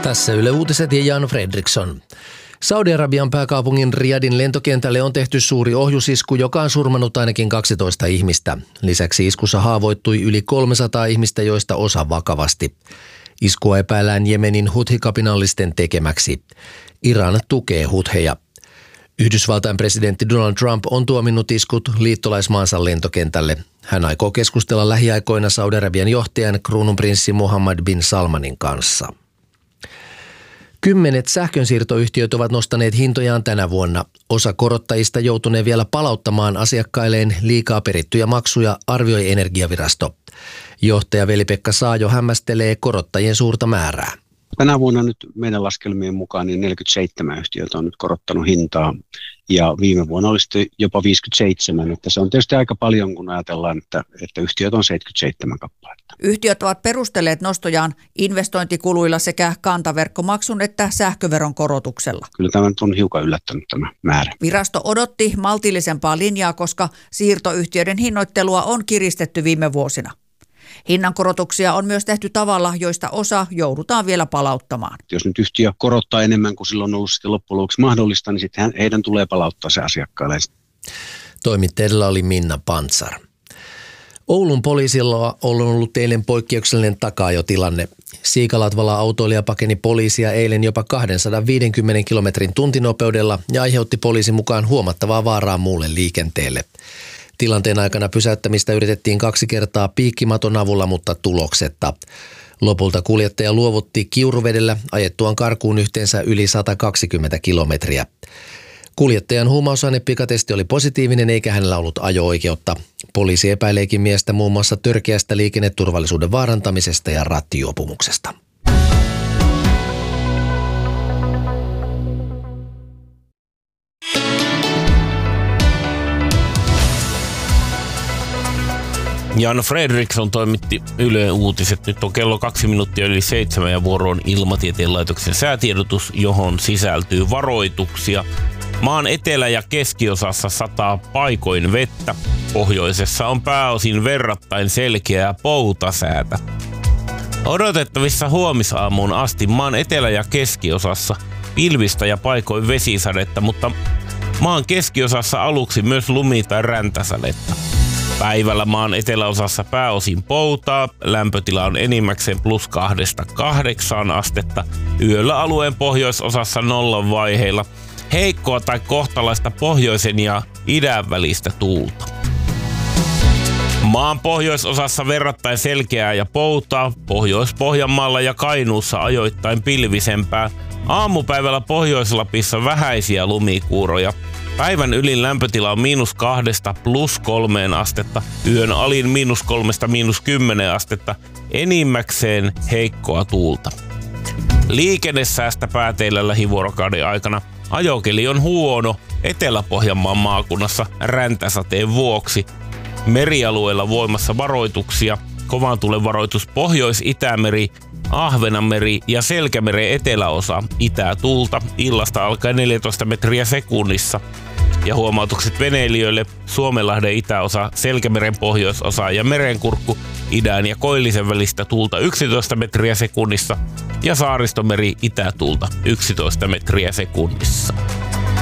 Tässä Yle Uutiset ja Jan Fredriksson. Saudi-Arabian pääkaupungin Riyadhin lentokentälle on tehty suuri ohjusisku, joka on surmannut ainakin 12 ihmistä. Lisäksi iskussa haavoittui yli 300 ihmistä, joista osa vakavasti. Iskua epäillään Jemenin Huthi-kapinallisten tekemäksi. Iran tukee Hutheja. Yhdysvaltain presidentti Donald Trump on tuominnut iskut liittolaismaansa lentokentälle. Hän aikoo keskustella lähiaikoina Saudi-Arabian johtajan kruununprinssi Mohammed bin Salmanin kanssa. 10 sähkönsiirtoyhtiöt ovat nostaneet hintojaan tänä vuonna. Osa korottajista joutunee vielä palauttamaan asiakkailleen liikaa perittyjä maksuja, arvioi Energiavirasto. Johtaja Veli-Pekka Saajo hämmästelee korottajien suurta määrää. Tänä vuonna nyt meidän laskelmien mukaan niin 47 yhtiötä on nyt korottanut hintaa ja viime vuonna oli sitten jopa 57. Että se on tietysti aika paljon, kun ajatellaan, että yhtiöt on 77 kappaletta. Yhtiöt ovat perustelleet nostojaan investointikuluilla sekä kantaverkkomaksun että sähköveron korotuksella. Kyllä tämä on hiukan yllättänyt tämä määrä. Virasto odotti maltillisempaa linjaa, koska siirtoyhtiöiden hinnoittelua on kiristetty viime vuosina. Hinnankorotuksia on myös tehty tavalla, joista osa joudutaan vielä palauttamaan. Jos nyt yhtiö korottaa enemmän kuin silloin on ollut sitten loppujen lopuksi mahdollista, niin sitten heidän tulee palauttaa se asiakkaille. Toimittajilla oli Minna Pantsar. Oulun poliisilla on ollut eilen poikkeuksellinen takaajotilanne. Siikalatvala autoilija pakeni poliisia eilen jopa 250 kilometrin tuntinopeudella ja aiheutti poliisin mukaan huomattavaa vaaraa muulle liikenteelle. Tilanteen aikana pysäyttämistä yritettiin 2 kertaa piikkimaton avulla, mutta tuloksetta. Lopulta kuljettaja luovutti Kiuruvedellä ajettuaan karkuun yhteensä yli 120 kilometriä. Kuljettajan huumausainepikatesti oli positiivinen eikä hänellä ollut ajo-oikeutta. Poliisi epäileekin miestä muun muassa törkeästä liikenneturvallisuuden vaarantamisesta ja rattijuopumuksesta. Jan Fredriksson toimitti Yle Uutiset. Nyt on kello 2 minuuttia yli 7 ja vuoroon Ilmatieteen laitoksen säätiedotus, johon sisältyy varoituksia. Maan etelä- ja keskiosassa sataa paikoin vettä. Pohjoisessa on pääosin verrattain selkeää poutasäätä. Odotettavissa huomisaamuun asti maan etelä- ja keskiosassa pilvistä ja paikoin vesisadetta, mutta maan keskiosassa aluksi myös lumi- tai räntäsadetta. Päivällä maan eteläosassa pääosin poutaa, lämpötila on enimmäkseen +2–8 astetta. Yöllä alueen pohjoisosassa 0 vaiheilla. Heikkoa tai kohtalaista pohjoisen ja idän välistä tuulta. Maan pohjoisosassa verrattain selkeää ja poutaa, Pohjois-Pohjanmaalla ja Kainuussa ajoittain pilvisempää. Aamupäivällä Pohjois-Lapissa vähäisiä lumikuuroja. Päivän ylin lämpötila on -2 +3 astetta, yön alin -3 -10 astetta, enimmäkseen heikkoa tuulta. Liikennesäästä pääteillä lähivuorokauden aikana. Ajokeli on huono Etelä-Pohjanmaan maakunnassa räntäsateen vuoksi. Merialueella voimassa varoituksia, kovan tuulen varoitus Pohjois-Itämeri, Ahvenanmeri ja Selkämeren eteläosa itätuulta illasta alkaen 14 metriä sekunnissa. Ja huomautukset veneilijöille Suomenlahden itäosa, Selkämeren pohjoisosa ja Merenkurkku idän ja Koillisen välistä tuulta 11 metriä sekunnissa ja Saaristomeri itätuulta 11 metriä sekunnissa.